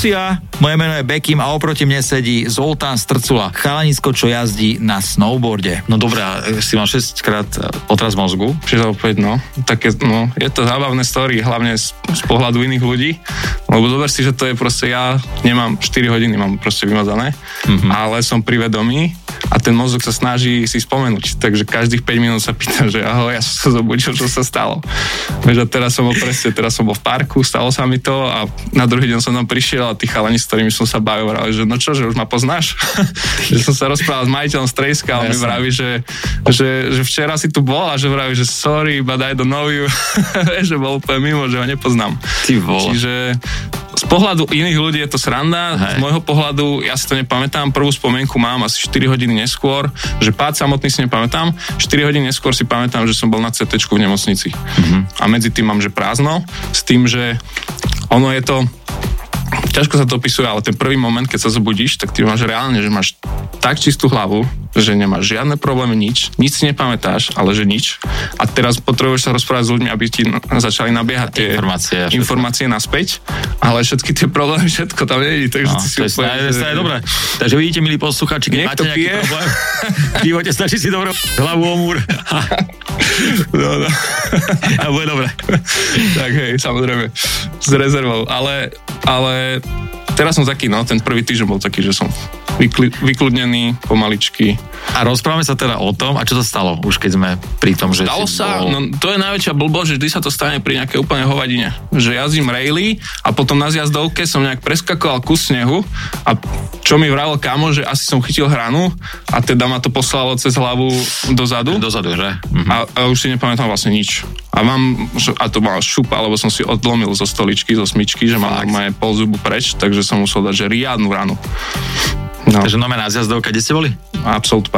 Lucia, moje meno je Bekim a oproti mne sedí Zoltán Strcula, chalanisko, čo jazdí na snowboarde. No dobré, si mal 6-krát otraz mozgu. 6 alebo 5, no. Také, no, je to zábavné story, hlavne z pohľadu iných ľudí, lebo zober si, že to je proste, ja nemám 4 hodiny, mám proste vymazané, ale som privedomý a ten mozog sa snaží si spomenúť, takže každých 5 minút sa pýtam, že ahoj, ja som sa zobudil, čo sa stalo. Vieš, a teraz som bol v parku, stalo sa mi to a na druhý deň som tam prišiel a tí chalani, s ktorými som sa bavil, vrali, že no čo, že už ma poznáš? Že som sa rozprával s majiteľom strediska a on mi vraví, že včera si tu bol a že vraví, že sorry, but I don't know you. Že bol úplne mimo, že ho nepoznám. Čiže z pohľadu iných ľudí je to sranda, z môjho pohľadu ja si to nepamätám, prvú spomienku mám asi 4 hodiny neskôr, že pád samotný si nepamätám, 4 hodiny neskôr si pamätám, že som bol na CT-čku v nemocnici. A medzi tým mám, že prázdno, s tým, že ono je to, ťažko sa to opisuje, ale ten prvý moment, keď sa zobudíš, tak ty máš reálne, že máš tak čistú hlavu, že nemáš žiadne problémy, nič si nepamätáš, ale že nič. A teraz potrebuješ sa rozprávať s ľuďmi, aby ti začali nabiehať tie informácie naspäť, ale všetky tie problémy, všetko tam nie je, takže ty si úplne... To je dobré. Takže vidíte, milí posluchači, keď máte nejaký problém, v živote stačí si dobrú hlavu o múr. No. A bude dobré. Tak hej, samozrejme, s rezervou, ale teraz som taký, no, ten prvý týždeň bol taký, že som vykludnený, pomaličky. A rozprávame sa teda o tom, a čo sa stalo, už keď sme pri tom, že... Stalo sa, no to je najväčšia blbosť, že vždy sa to stane pri nejakej úplne hovadine. Že jazdím rally a potom na zjazdovke som nejak preskakoval kus snehu a čo mi vravel kámo, že asi som chytil hranu a teda ma to poslalo cez hlavu dozadu. Dozadu, že? A už si nepamätám vlastne nič. A to mal šup, alebo som si odlomil zo stoličky, zo smyčky, že mám normálne pol zubu preč, takže som musel dať, že riadnu ranu. No. Takže na zjazdovka, kde ste boli? Absolut